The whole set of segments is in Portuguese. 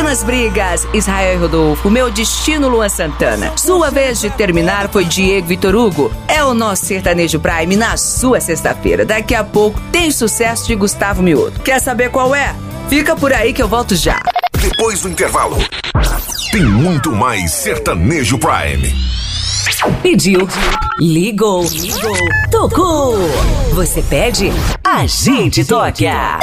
Pequenas Brigas, Israel e Rodolfo. Meu Destino, Luan Santana. Sua Vez de Terminar foi Diego Vitor Hugo. É o nosso Sertanejo Prime na sua sexta-feira. Daqui a pouco tem sucesso de Gustavo Mioto. Quer saber qual é? Fica por aí que eu volto já. Depois do intervalo, tem muito mais Sertanejo Prime. Pediu, ligou, tocou. Você pede, a gente toca.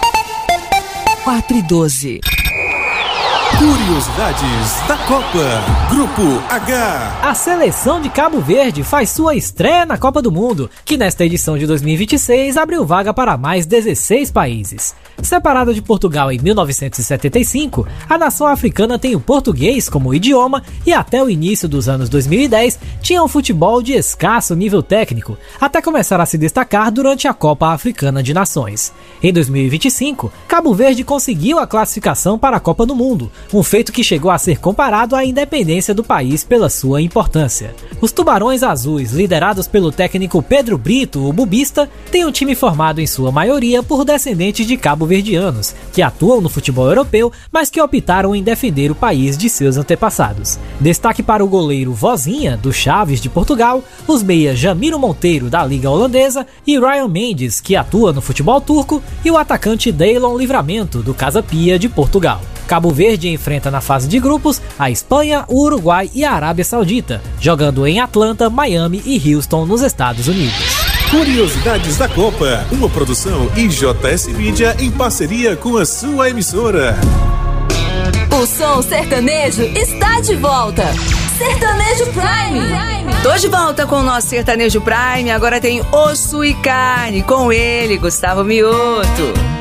4:12. Curiosidades da Copa. Grupo H. A seleção de Cabo Verde faz sua estreia na Copa do Mundo, que nesta edição de 2026 abriu vaga para mais 16 países. Separada de Portugal em 1975, a nação africana tem o português como idioma e até o início dos anos 2010 tinha um futebol de escasso nível técnico, até começar a se destacar durante a Copa Africana de Nações. Em 2025, Cabo Verde conseguiu a classificação para a Copa do Mundo, um feito que chegou a ser comparado à independência do país pela sua importância. Os Tubarões Azuis, liderados pelo técnico Pedro Brito, o Bubista, têm um time formado em sua maioria por descendentes de cabo-verdianos, que atuam no futebol europeu, mas que optaram em defender o país de seus antepassados. Destaque para o goleiro Vozinha, do Chaves de Portugal, os meias Jamiro Monteiro, da Liga Holandesa, e Ryan Mendes, que atua no futebol turco, e o atacante Daylon Livramento, do Casa Pia de Portugal. Cabo Verde enfrenta na fase de grupos a Espanha, o Uruguai e a Arábia Saudita, jogando em Atlanta, Miami e Houston, nos Estados Unidos. Curiosidades da Copa, uma produção IJS Mídia em parceria com a sua emissora. O som sertanejo está de volta. Sertanejo Prime. Tô de volta com o nosso Sertanejo Prime. Agora tem Osso e Carne com ele, Gustavo Mioto.